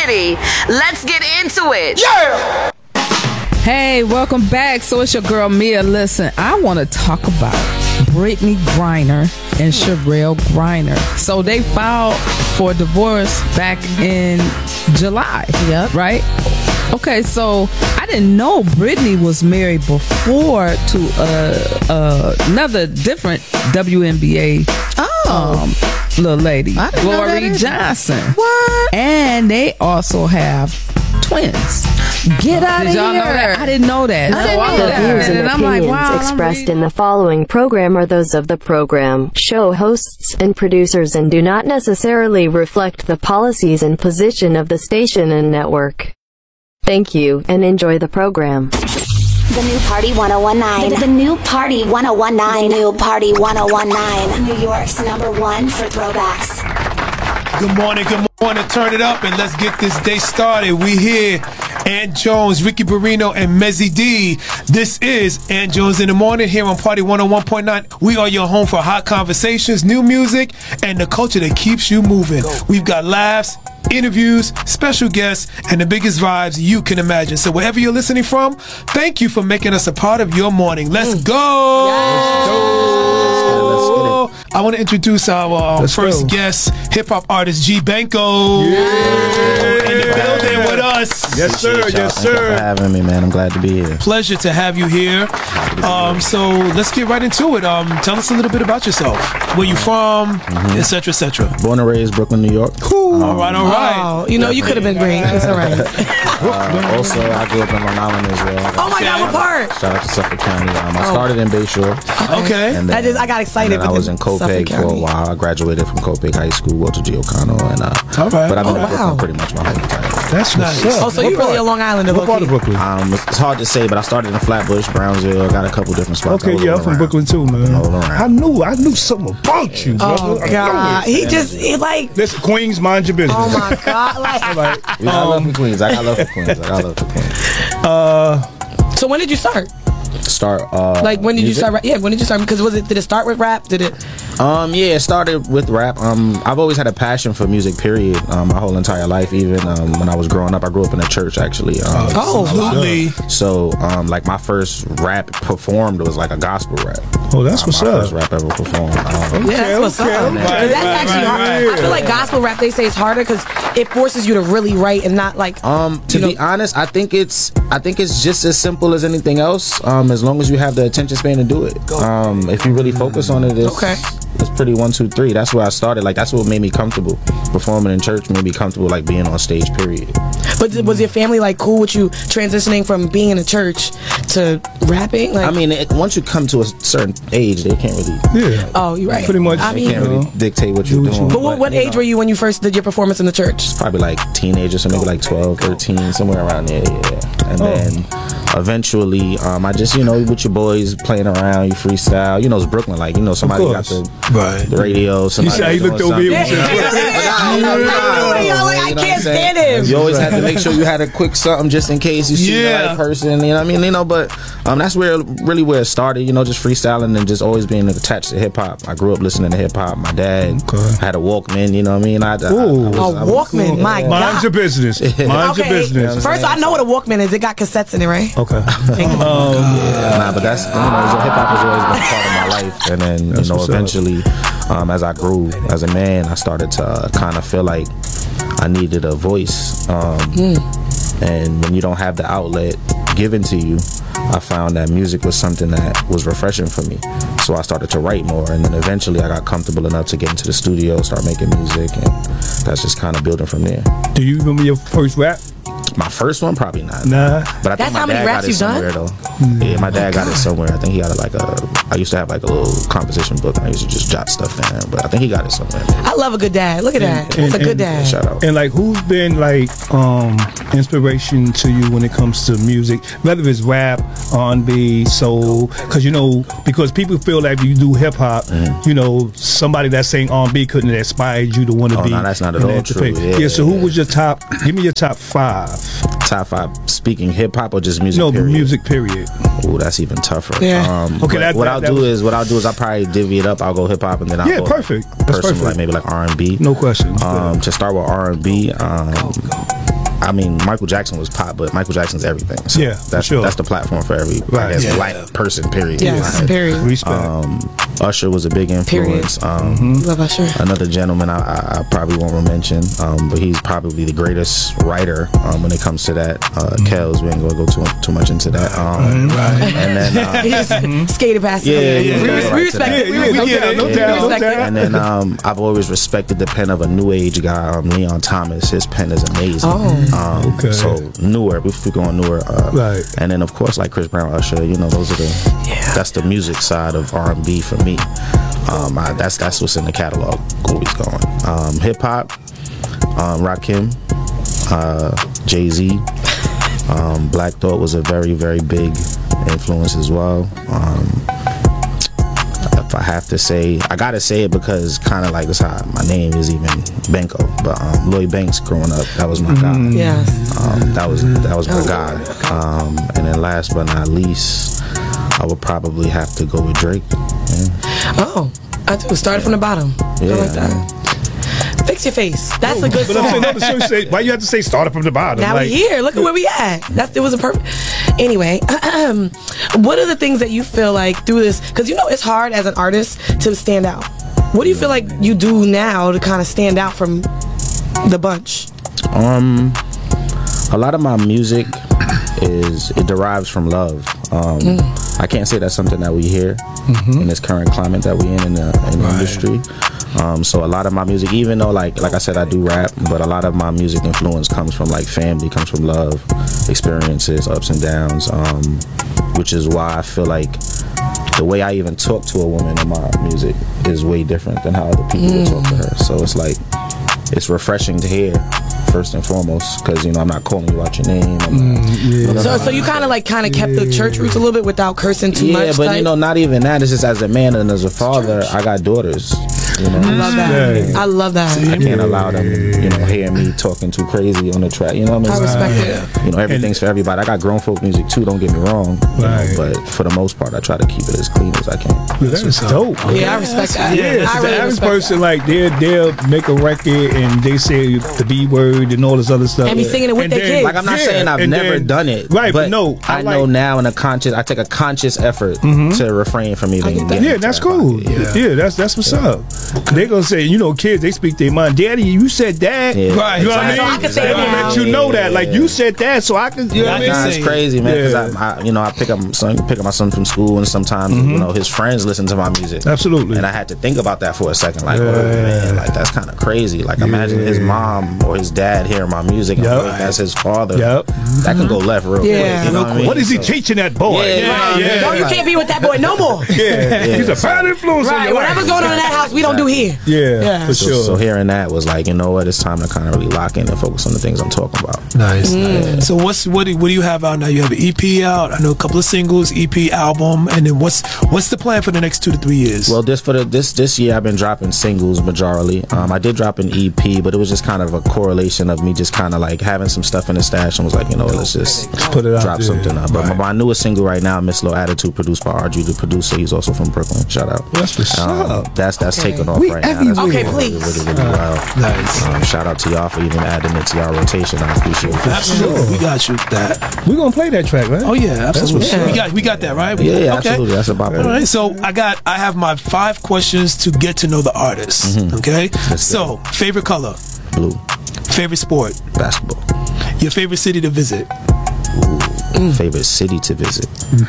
city. Let's get into it. Yeah! Hey, welcome back. So it's your girl Mia. Listen, I want to talk about Brittany Griner and Sherelle Griner. So they filed for divorce back in July. Yep. Right? Okay, so I didn't know Brittany was married before to another different WNBA little lady, Glory Johnson. What? And they also have twins. Get out of Did y'all here. know that? I didn't know that. The views and opinions expressed in the following program are those of the program, show hosts, and producers and do not necessarily reflect the policies and position of the station and network. Thank you, and enjoy the program. The new Party 1019. The new Party 1019. The new Party 1019. New York's #1 for throwbacks. Good morning, turn it up and let's get this day started. We here, Ant Jones, Ricky Barrino, and Mezzy D. This is Ant Jones in the Morning here on Party 101.9. We are your home for hot conversations, new music, and the culture that keeps you moving. We've got laughs, interviews, special guests, and the biggest vibes you can imagine. So wherever you're listening from, thank you for making us a part of your morning. Let's go! Let's get it. I want to introduce our first guest, hip-hop artist G. Banco. In the building with us. Yes, sir. Yes, Thank you sir. for having me, man. I'm glad to be here. Pleasure to have you here. So let's get right into it. Tell us a little bit about yourself. Where you from, etc., etc. Born and raised Brooklyn, New York. All right. Oh, you know, you could have been great. It's all right. Also, I grew up in Long Island as well. Oh my God, what part? Shout out to Suffolk County. I started in Bayshore. Okay. And then, I got excited. I was in Copiague for a while. I graduated from Copiague High School, Walter G. O'Connell, and all right. but I've been in Brooklyn pretty much my whole time. That's nice. Oh, so you really a Long Islander? What part of Brooklyn? It's hard to say, but I started in Flatbush, Brownsville. Got a couple different spots. Okay, yeah, I'm from Brooklyn too, man. All around. I knew something about you, brother. Oh God, he like. Listen, Queens, mind your business. Oh my God, like. I love for Queens. I got love for Queens. So when did you start? Like when did music? you start? Yeah, when did you start? Because did it start with rap? Did it? Yeah, it started with rap. I've always had a passion for music, period. My whole entire life, even when I was growing up. I grew up in a church, actually. Absolutely. So, like my first rap performed was like a gospel rap. Oh, that's what's my up. first rap ever performed. Yeah, that's what's up. Right, That's actually hard. I feel like gospel rap, they say it's harder because it forces you to really write and not like. To be honest, I think it's just as simple as anything else. As long as you have the attention span to do it. If you really focus on it, it's pretty 1, 2, 3. That's where I started. Like that's what made me comfortable. Performing in church made me comfortable, like being on stage. Period. But was your family like cool with you transitioning from being in a church to rapping? Like, I mean, once you come to a certain age, they can't really. Yeah. Oh, you're right. Pretty much. I They mean, can't really dictate what you're doing. but what age were you when you first did your performance in the church? Probably like teenager, so maybe like 12, 13, somewhere around there. Yeah. And then eventually, I just with your boys playing around, you freestyle. It's Brooklyn, like somebody got the radio. You see how he looked over here? I can't stand him. You always have to make sure you had a quick something just in case you see the right person. You know what I mean? But that's where it started. Just freestyling and just always being attached to hip hop. I grew up listening to hip hop. My dad had a Walkman. You know what I mean? Walkman. My God. Mind your business. Mind your business. First, I know what a Walkman is. It got cassettes in it, right? Okay. But that's hip hop has always been a part of my life. And then eventually, as I grew as a man, I started to kind of feel like I needed a voice. And when you don't have the outlet given to you, I found that music was something that was refreshing for me. So I started to write more, and then eventually I got comfortable enough to get into the studio, start making music, and that's just kind of building from there. Do you remember your first rap? My first one, probably not. Nah. But I think my dad got it somewhere, though. Yeah, my dad got it somewhere. I think he got it I used to have like a little composition book, and I used to just jot stuff down. But I think he got it somewhere. I love a good dad. Look at that. That's a good dad. Shout out. And like, who's been like inspiration to you when it comes to music, whether it's rap, R&B, soul? Because people feel like if you do hip hop, somebody that's saying R&B couldn't have inspired you to want to be. No, that's not at all true. Yeah. So who was your top? Give me your top 5. Top 5 speaking hip hop or just music? No, period? music period. Oh, that's even tougher. Yeah. Okay. What I'll do is I'll probably divvy it up. I'll go hip hop and then I'll go perfect. That's personal, perfect. like maybe like R&B. No question. To start with R&B, I mean, Michael Jackson was pop, but Michael Jackson's everything. So Yeah, that's sure. that's the platform for every black person. Period. Yes, period. Respect. Usher was a big influence. Love Usher. Another gentleman I probably won't mention, but he's probably the greatest writer when it comes to that. Kells, we ain't gonna go too much into that. And then He just skated past it. Yeah, We respect it. No doubt. and then I've always respected the pen of a new age guy, Leon Thomas. His pen is amazing. Okay. So newer, if we're going newer, Right. And then of course like Chris Brown, Usher. You know, those are that's the music side of R&B for me. That's what's in the catalog, always going. Hip hop, Rakim, Jay-Z, Black Thought was a very, very big influence as well. If I have to say, I gotta say it because kind of like that's how my name is even Benko. But Lloyd Banks growing up, that was my guy. Yes. That was my guy. And then last but not least, I would probably have to go with Drake. Yeah. Oh, I do. Started from the bottom. Yeah, I like that. Fix your face. That's a good But I'm song. saying, no, say, why you have to say started from the bottom? Now like, we here. Look at where we at. It was a perfect. Anyway, what are the things that you feel like through this? Because you know it's hard as an artist to stand out. What do you feel like you do now to kind of stand out from the bunch? A lot of my music it derives from love. I can't say that's something that we hear in this current climate that we in the industry. So a lot of my music, even though like I said, I do rap, but a lot of my music influence comes from like family, comes from love, experiences, ups and downs, which is why I feel like the way I even talk to a woman in my music is way different than how other people would talk to her. So it's like, it's refreshing to hear, first and foremost, because, you know, I'm not calling you out your name. So you kind of kept the church roots a little bit without cursing too much? Yeah, but, you know, not even that. It's just as a man and as a father, I got daughters. You know? I love that. I love that. I can't allow them, you know, hear me talking too crazy on the track. You know what I mean? I respect it. You know, everything's for everybody. I got grown folk music too, don't get me wrong. You know, but for the most part, I try to keep it as clean as I can. That's dope. Yeah, I respect that. Yeah, I the really average respect person, like, they'll make a record and they say the B word and all this other stuff. And be singing it with their kids. Like, I'm not saying I've never done it. Right, but no. I know now I take a conscious effort to refrain from even getting Yeah, that's cool. Yeah, that's what's up. They gonna say, you know, kids, they speak their mind. Daddy, you said that. Yeah. Right. You know what I mean? So I can say they it gonna now. let you know that. Like, you said that, so I can, you know what I mean? Nah, it's crazy, man. Because I pick up my son from school, and sometimes you know his friends listen to my music. Absolutely. And I had to think about that for a second. Like, oh man, like that's kind of crazy. Like, imagine his mom or his dad hearing my music. And that's his father. That can go left real quick. You know what I mean? What is he teaching that boy? Yeah. No, you can't be with that boy no more. He's a bad influence on Right, your whatever's going on in that house, we don't do here. Yeah, for sure. So hearing that was like, you know what? It's time to kind of really lock in and focus on the things I'm talking about. Nice. So what do you have out now? You have an EP out. I know a couple of singles, EP, album, and then what's the plan for the next 2 to 3 years? Well, this year I've been dropping singles majorly. I did drop an EP, but it was just kind of a correlation of me just kind of like having some stuff in the stash and was like, you know, let's just put it out drop there. something up. But my newest single right now, Miss Low Attitude, produced by RG, the producer. He's also from Brooklyn. Shout out. That's what's up. That's taking off right now. That's Okay, really, please. really well. Nice. Shout out to y'all for even adding it to y'all rotation. I appreciate it. Absolutely, we got you with that. We're gonna play that track, right? Oh yeah, absolutely. That's We got that right. Yeah, Okay. absolutely. That's about it. All right, so I have my 5 questions to get to know the artist. Okay, so favorite color, Blue. favorite sport, Basketball. your favorite city to visit, Favorite city to visit.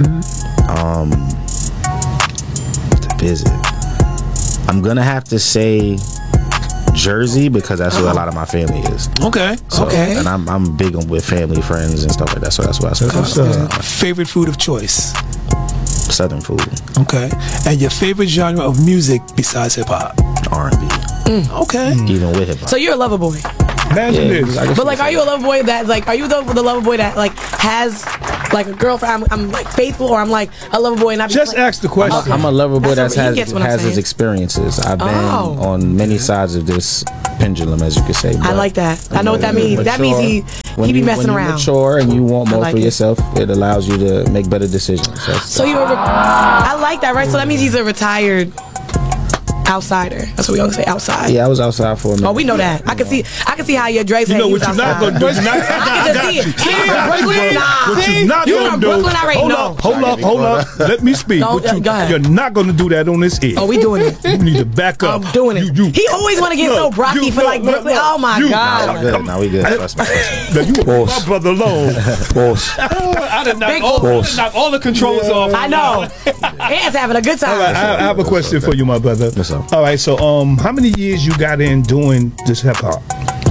To visit. I'm gonna have to say Jersey because that's where a lot of my family is. Okay. So, Okay. And I'm big on with family, friends, and stuff like that. So that's why I spend Favorite food of choice. Southern food, Okay, and your favorite genre of music besides hip hop. R&B, Okay. even with hip hop. So you're a lover boy. Imagine this. I guess But like, are you a lover boy that like, are you the lover boy that like has like a girlfriend? I'm like faithful, or I'm like a lover boy and I Just ask the question. I'm a lover boy That's that what he gets when I'm has his saying. experiences. I've been Oh. on many sides of this pendulum, as you could say. I but, like that. I you know what that means. That means he when be you- messing when around. You mature and you want more like for it. yourself, it allows you to make better decisions. So you're I like that, right? So that means he's a retired outsider. That's what we always say, outside. Yeah, I was outside for a minute. Oh, we know that. I can see how your Dre said You know he what was you're not outside. gonna do? You're not, I can see it. He from Brooklyn? Nah. What you're not You gonna from do? Brooklyn? I already know. Hold up. Let me speak. No, What go ahead. you're not gonna do that on this air. Oh, we doing it. You need to back up. I'm doing it. He always want to get so brocky for like Brooklyn. Oh my God. Now we good. Trust me. Now you leave my brother alone. Boss. I done knock all the controls off. I know. Ant's having a good time. All right, I have a question for you, my brother. What's up? All right, so how many years you got in doing this hip hop?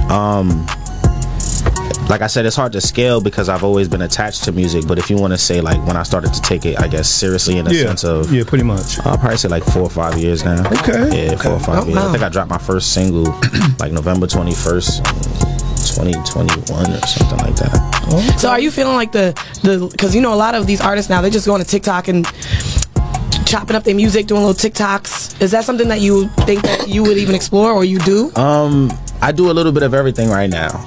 Like I said, it's hard to scale because I've always been attached to music. But if you want to say like when I started to take it, I guess seriously in the sense of pretty much. I'll probably say like 4 or 5 years now. Okay. Yeah, 4 or 5 years. I think I dropped my first single like November 21st, 2021 or something like that. So are you feeling like the because you know a lot of these artists now, they just go on to TikTok and chopping up their music, doing little TikToks. Is that something that you think that you would even explore or you do? I do a little bit of everything right now.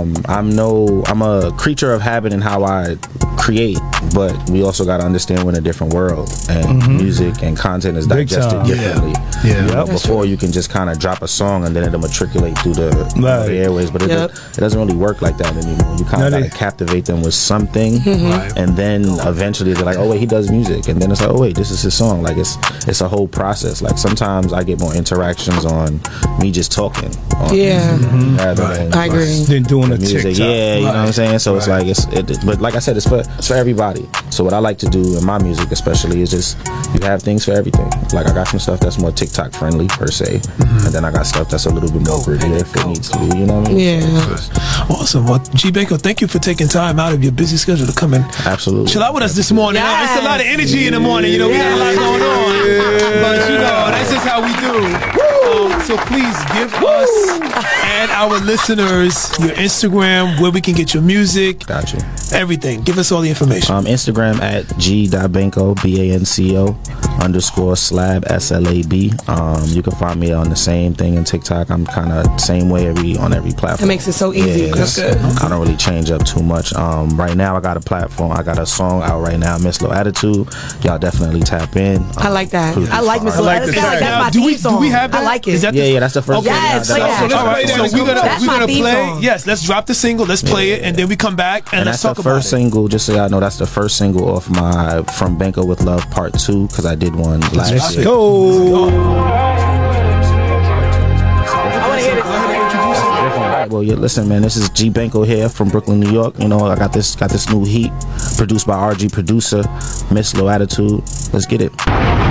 I'm a creature of habit in how I create, but we also got to understand we're in a different world, and music and content is digested differently. Before you can just kind of drop a song and then it'll matriculate through the airways, but it doesn't really work like that anymore. You kind of got to captivate them with something, and then eventually they're like, oh wait, he does music, and then it's like, oh wait, this is his song. Like it's a whole process. Like sometimes I get more interactions on me just talking. Rather than I agree. Then doing a music. TikTok. Yeah, you know what I'm saying? So it's like but like I said, it's for everybody. So what I like to do in my music especially is just you have things for everything. Like I got some stuff that's more TikTok friendly per se, and then I got stuff that's a little bit more gritty if it needs to be, you know what I mean? Yeah. Awesome. Well, G Banko, thank you for taking time out of your busy schedule to come in. Absolutely. Chill out with us this morning. It's a lot of energy in the morning. You know, we got a lot going on. But you know, that's just how we do. So please give us and our listeners your Instagram, where we can get your music. Got you. Everything. Give us all the information. Instagram at g.banko, BANCO _slab SLAB. You can find me on the same thing in TikTok. I'm kind of same way on every platform. It makes it so easy. Yeah, That's good. I don't really change up too much. Right now I got a platform. I got a song out right now, Miss Low Attitude. Y'all definitely tap in. I like that. I like Miss Low Attitude. That's my theme song. Do we have that? I like it. Is that yeah, that's the first one. Yes, all right, so we're gonna play. Song. Yes, let's drop the single. Let's play it, and then we come back and let's talk about it. That's the first single. Just so y'all know, that's the first single off my From Banko with Love Part 2 because I did one last year. Let's go. I want to hear it. Well, yeah, listen, man. This is G Banko here from Brooklyn, New York. You know, I got this new heat produced by RG Producer, Miss Low Attitude. Let's get it.